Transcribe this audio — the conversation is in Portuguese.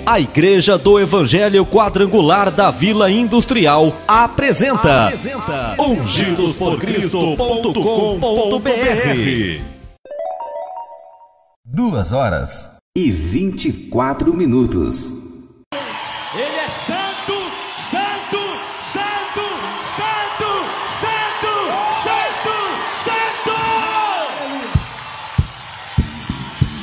A Igreja do Evangelho Quadrangular da Vila Industrial apresenta ungidosporcristo.com.br. 2h24. Ele é santo, santo,